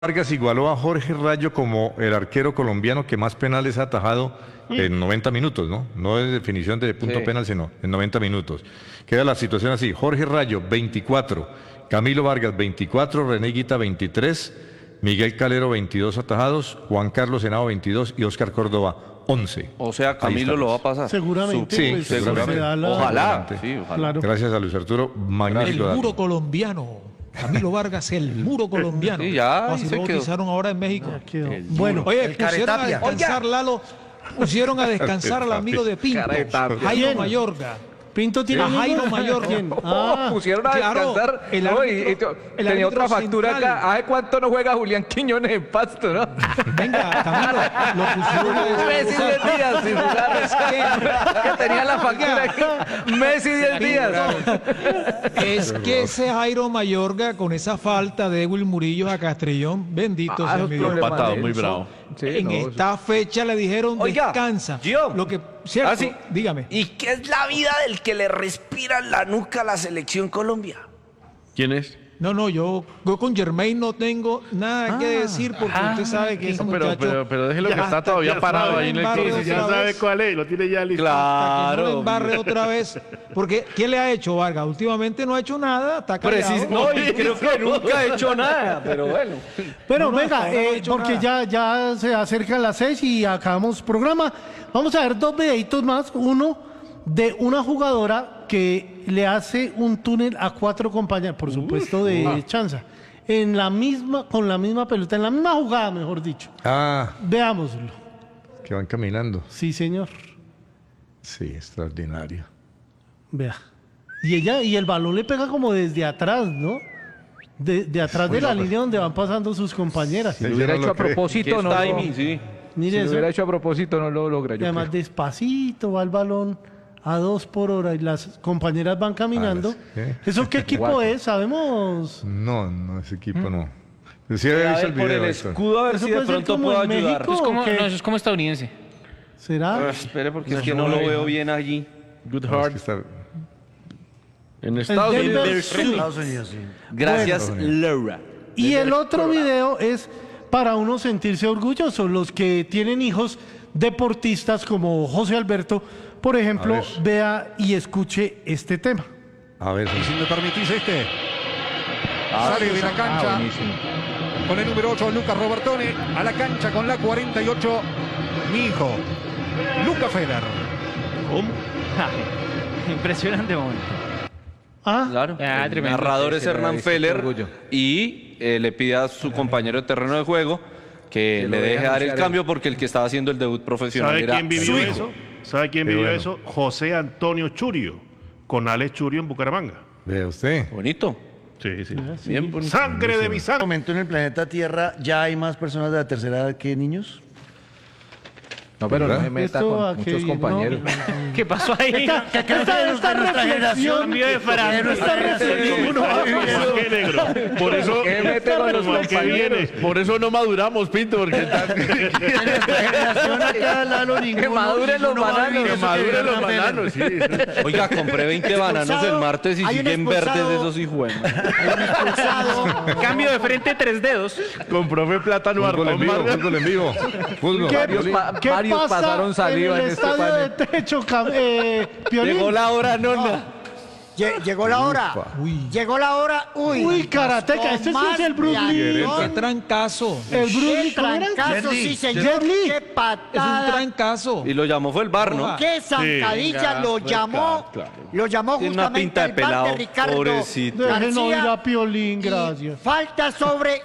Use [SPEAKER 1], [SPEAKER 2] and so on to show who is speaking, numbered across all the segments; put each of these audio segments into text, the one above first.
[SPEAKER 1] Vargas igualó a Jorge Rayo como el arquero colombiano que más penales ha atajado en 90 minutos, ¿no? No es definición de punto penal, sino en 90 minutos. Queda la situación así: Jorge Rayo, 24, Camilo Vargas, 24, René Guita, 23, Miguel Calero, 22 atajados, Juan Carlos Henao, 22 y Óscar Córdoba, 11.
[SPEAKER 2] O sea, Camilo lo va a pasar.
[SPEAKER 3] Seguramente.
[SPEAKER 1] Sí,
[SPEAKER 3] pues,
[SPEAKER 1] seguramente.
[SPEAKER 2] Ojalá. Sí, ojalá.
[SPEAKER 3] Claro.
[SPEAKER 1] Gracias a Luis Arturo, magnífico
[SPEAKER 4] El
[SPEAKER 1] dato.
[SPEAKER 4] muro colombiano. Camilo Vargas, el muro colombiano.
[SPEAKER 2] Sí, ya,
[SPEAKER 4] Así
[SPEAKER 2] se
[SPEAKER 4] lo
[SPEAKER 2] quedó.
[SPEAKER 4] bautizaron ahora en México.
[SPEAKER 3] Bueno,
[SPEAKER 4] Oye,
[SPEAKER 5] el
[SPEAKER 4] pusieron a
[SPEAKER 5] Caretapia.
[SPEAKER 4] descansar, Lalo. Pusieron a descansar al amigo de Pinto,
[SPEAKER 2] Caretapia.
[SPEAKER 4] Jairo
[SPEAKER 3] ¿Quién?
[SPEAKER 4] Mayorga.
[SPEAKER 3] Pinto tiene
[SPEAKER 4] A Jairo
[SPEAKER 3] amigos?
[SPEAKER 4] Mayorga.
[SPEAKER 3] ¿Quién?
[SPEAKER 6] Pusieron a
[SPEAKER 4] claro,
[SPEAKER 6] descansar.
[SPEAKER 4] el
[SPEAKER 6] No,
[SPEAKER 4] árbitro- el
[SPEAKER 6] tenía
[SPEAKER 4] árbitro
[SPEAKER 6] otra factura
[SPEAKER 4] central.
[SPEAKER 6] acá. ¿Hace cuánto no juega Julián Quiñones en Pasto, no?
[SPEAKER 4] Venga, Camilo, lo pusieron a
[SPEAKER 6] Messi 10 días sin jugar. Que tenía la factura aquí. Messi 10 días.
[SPEAKER 4] Es que ese Jairo Mayorga, con esa falta de Edwin Murillo a Castrillón, bendito sea mi Dios.
[SPEAKER 7] Empatado, muy bravo.
[SPEAKER 6] Sí,
[SPEAKER 4] En
[SPEAKER 6] no,
[SPEAKER 4] esta fecha le dijeron
[SPEAKER 5] Oiga,
[SPEAKER 4] descansa.
[SPEAKER 5] Gio.
[SPEAKER 4] Lo que, cierto,
[SPEAKER 5] Ah, sí.
[SPEAKER 4] dígame.
[SPEAKER 5] ¿Y qué es la vida del que le respira en la nuca a la selección Colombia?
[SPEAKER 7] ¿Quién es?
[SPEAKER 4] No, yo con Germain no tengo nada que decir porque usted sabe que ese muchacho...
[SPEAKER 7] Pero déjelo que está todavía parado ahí en el
[SPEAKER 4] Barrio,
[SPEAKER 7] club.
[SPEAKER 4] ya sabe
[SPEAKER 7] cuál es, lo tiene ya listo.
[SPEAKER 4] Hasta que no lo embarre otra vez. Porque, ¿qué le ha hecho Vargas? Últimamente no ha hecho nada, está callado.
[SPEAKER 6] No, y creo que nunca ha hecho nada, pero bueno.
[SPEAKER 3] Pero
[SPEAKER 4] No,
[SPEAKER 3] venga,
[SPEAKER 4] hasta ahora no he hecho
[SPEAKER 3] porque ya se acercan las 6 y acabamos programa. Vamos a ver dos videitos más. Uno de una jugadora que le hace un túnel a 4 compañeros, por supuesto de Chanza, con la misma pelota, en la misma jugada, mejor dicho.
[SPEAKER 1] Ah,
[SPEAKER 3] Veámoslo.
[SPEAKER 1] que van caminando.
[SPEAKER 3] Sí, señor.
[SPEAKER 1] Sí, extraordinario.
[SPEAKER 3] Vea. Y el balón le pega como desde atrás, ¿no? De atrás de la línea donde van pasando sus compañeras.
[SPEAKER 1] Sí,
[SPEAKER 6] Si lo
[SPEAKER 1] yo
[SPEAKER 6] hubiera
[SPEAKER 1] no
[SPEAKER 6] hecho
[SPEAKER 1] lo
[SPEAKER 6] a
[SPEAKER 1] creo.
[SPEAKER 6] propósito, no lo...
[SPEAKER 2] Timing, sí.
[SPEAKER 3] Mire
[SPEAKER 6] Si lo
[SPEAKER 3] eso.
[SPEAKER 6] hubiera hecho a propósito, no lo logra.
[SPEAKER 3] Y
[SPEAKER 6] Yo
[SPEAKER 3] además
[SPEAKER 6] creo.
[SPEAKER 3] despacito va el balón a 2 por hora y las compañeras van caminando.
[SPEAKER 1] ¿qué?
[SPEAKER 3] ¿Eso qué equipo es? ¿Sabemos?
[SPEAKER 1] No, ese equipo no. Pero sí había
[SPEAKER 2] A
[SPEAKER 1] visto
[SPEAKER 2] ver,
[SPEAKER 1] el
[SPEAKER 2] por
[SPEAKER 1] video.
[SPEAKER 2] el
[SPEAKER 1] Héctor.
[SPEAKER 2] escudo, a ver
[SPEAKER 3] Eso
[SPEAKER 2] si de
[SPEAKER 3] puede ser
[SPEAKER 2] pronto
[SPEAKER 3] como
[SPEAKER 2] puedo
[SPEAKER 3] en
[SPEAKER 2] ayudar.
[SPEAKER 3] México.
[SPEAKER 8] Es como,
[SPEAKER 3] ¿O qué?
[SPEAKER 8] no, eso es como estadounidense.
[SPEAKER 3] ¿Será?
[SPEAKER 2] Espere, porque es que no lo veo bien allí.
[SPEAKER 7] Good
[SPEAKER 1] No, es
[SPEAKER 7] Heart.
[SPEAKER 1] que está-
[SPEAKER 7] En Estados
[SPEAKER 3] Denver
[SPEAKER 7] Unidos.
[SPEAKER 3] Sioux.
[SPEAKER 5] Estados Unidos, sí.
[SPEAKER 2] Gracias, Laura.
[SPEAKER 3] Y el otro video es para uno sentirse orgulloso. Los que tienen hijos deportistas como José Alberto, por ejemplo,
[SPEAKER 1] A ver.
[SPEAKER 3] vea y escuche este tema.
[SPEAKER 1] A ver,
[SPEAKER 9] Si me permitís sale de la cancha con el número 8 Lucas Robertone, a la cancha con la 48 mi hijo Luca Feller.
[SPEAKER 8] Impresionante momento.
[SPEAKER 3] Ah,
[SPEAKER 2] Claro.
[SPEAKER 8] Ah,
[SPEAKER 2] El
[SPEAKER 8] tremendo.
[SPEAKER 2] narrador es
[SPEAKER 6] Sí,
[SPEAKER 2] Hernán
[SPEAKER 6] sí,
[SPEAKER 2] Feller
[SPEAKER 6] orgullo.
[SPEAKER 2] y le pide a su compañero de terreno de juego que
[SPEAKER 6] Que
[SPEAKER 2] le
[SPEAKER 6] lo
[SPEAKER 2] deje
[SPEAKER 6] deje
[SPEAKER 2] dar el
[SPEAKER 6] anunciar
[SPEAKER 2] cambio porque el que estaba haciendo el debut profesional
[SPEAKER 7] ¿Sabe
[SPEAKER 2] era
[SPEAKER 7] quién vivió
[SPEAKER 2] su hijo.
[SPEAKER 7] eso? ¿Sabe quién
[SPEAKER 1] Qué
[SPEAKER 7] vivió
[SPEAKER 1] bueno.
[SPEAKER 7] eso? José Antonio Churio, con Alex Churio en Bucaramanga.
[SPEAKER 1] vea usted.
[SPEAKER 2] Bonito.
[SPEAKER 7] Sí, sí.
[SPEAKER 2] Bien bonito.
[SPEAKER 7] Sangre de mi
[SPEAKER 5] ¿En
[SPEAKER 7] sangre.
[SPEAKER 5] este momento en el planeta Tierra ya hay más personas de la tercera edad que niños?
[SPEAKER 6] No, pero no
[SPEAKER 1] ¿Verdad?
[SPEAKER 6] me meta
[SPEAKER 3] Esto
[SPEAKER 6] con
[SPEAKER 3] a
[SPEAKER 6] muchos
[SPEAKER 3] que no-
[SPEAKER 6] compañeros.
[SPEAKER 8] ¿Qué pasó ahí?
[SPEAKER 3] esta reflexión,
[SPEAKER 8] Cambio de frase.
[SPEAKER 3] esta reflexión,
[SPEAKER 7] Uno va igual que negro. Por eso,
[SPEAKER 6] ¿Qué mete con los
[SPEAKER 7] igual que
[SPEAKER 6] compañeros?
[SPEAKER 7] viene. Por eso no maduramos, Pinto, porque
[SPEAKER 5] Generación acá, Lalo, ninguno.
[SPEAKER 6] Que maduren los
[SPEAKER 5] ninguno va a vivir
[SPEAKER 6] bananos.
[SPEAKER 7] que
[SPEAKER 5] eso
[SPEAKER 7] maduren los
[SPEAKER 5] Hernán Feller.
[SPEAKER 7] bananos. Sí.
[SPEAKER 2] Oiga, compré 20 bananos el martes y
[SPEAKER 5] Hay un
[SPEAKER 2] siguen
[SPEAKER 5] expulsado.
[SPEAKER 2] verdes esos hijos.
[SPEAKER 5] Hay un expulsado.
[SPEAKER 8] Cambio de frente, 3 dedos.
[SPEAKER 7] Con profe Plátano
[SPEAKER 1] Fútbol en
[SPEAKER 7] Artón
[SPEAKER 1] vivo,
[SPEAKER 7] Vargas.
[SPEAKER 1] fútbol en vivo. Fútbol.
[SPEAKER 3] ¿Qué
[SPEAKER 6] Varios
[SPEAKER 3] pasa
[SPEAKER 6] pasaron saliva
[SPEAKER 3] en
[SPEAKER 6] en
[SPEAKER 3] el
[SPEAKER 6] este
[SPEAKER 3] estadio
[SPEAKER 6] panel.
[SPEAKER 3] de techo, Piolín?
[SPEAKER 2] Llegó la hora, nona.
[SPEAKER 5] Llegó la hora. Llegó la hora.
[SPEAKER 3] Uy, karateca, este sí es el Bruce Lee.
[SPEAKER 4] ¡Qué trancazo!
[SPEAKER 3] El Bruce
[SPEAKER 5] Qué
[SPEAKER 3] Lee, ¿cómo era?
[SPEAKER 5] trancazo,
[SPEAKER 9] Jet Li.
[SPEAKER 5] sí, señor.
[SPEAKER 3] Jet Li.
[SPEAKER 5] Qué
[SPEAKER 4] Es un
[SPEAKER 5] patada.
[SPEAKER 4] trancazo.
[SPEAKER 2] Y lo llamó fue el bar, ¿no?
[SPEAKER 5] Qué zancadilla lo llamó. Lo llamó
[SPEAKER 2] Tiene una
[SPEAKER 5] justamente
[SPEAKER 2] pinta de
[SPEAKER 5] el bar
[SPEAKER 2] pelado,
[SPEAKER 5] de Ricardo
[SPEAKER 2] pobrecito.
[SPEAKER 3] Dejen oír
[SPEAKER 5] García.
[SPEAKER 3] a Piolín,
[SPEAKER 5] Y
[SPEAKER 3] gracias.
[SPEAKER 5] falta sobre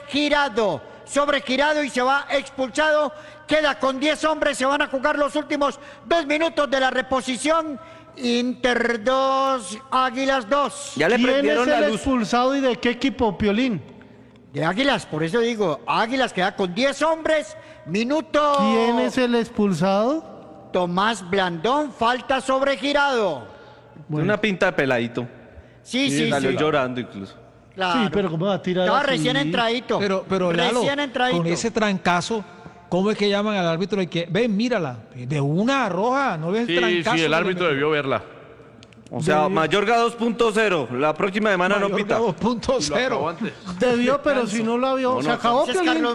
[SPEAKER 5] girado y se va expulsado. Queda con 10 hombres, se van a jugar los últimos 2 minutos de la reposición. Inter 2, Águilas 2.
[SPEAKER 2] Ya le
[SPEAKER 3] ¿Quién es
[SPEAKER 2] prendieron la
[SPEAKER 3] el
[SPEAKER 2] luz.
[SPEAKER 3] expulsado y de qué equipo, Piolín?
[SPEAKER 5] De Águilas, por eso digo, Águilas queda con 10 hombres. Minuto.
[SPEAKER 3] ¿Quién es el expulsado?
[SPEAKER 5] Tomás Blandón, falta sobre girado.
[SPEAKER 2] Una pinta de peladito.
[SPEAKER 5] Sí,
[SPEAKER 2] Y
[SPEAKER 5] sí,
[SPEAKER 2] salió
[SPEAKER 5] sí.
[SPEAKER 2] llorando incluso.
[SPEAKER 5] Claro.
[SPEAKER 3] Sí, pero ¿cómo va a tirar
[SPEAKER 5] Estaba
[SPEAKER 3] así?
[SPEAKER 5] recién entradito.
[SPEAKER 4] Pero Lalo,
[SPEAKER 5] recién entradito.
[SPEAKER 4] con ese trancazo, ¿cómo es que llaman al árbitro y que, ven, mírala, de una roja, no ves el
[SPEAKER 7] Sí,
[SPEAKER 4] trancazo?
[SPEAKER 7] sí, el
[SPEAKER 4] que le
[SPEAKER 7] árbitro
[SPEAKER 4] metió?
[SPEAKER 7] debió verla.
[SPEAKER 2] O sea, Mayorga 2.0. La próxima semana no
[SPEAKER 4] Mayorga
[SPEAKER 2] pita.
[SPEAKER 4] 2.0.
[SPEAKER 3] Debió, pero si no la vio, se acabó.
[SPEAKER 5] Gracias,
[SPEAKER 3] Piolín.
[SPEAKER 5] Carlos.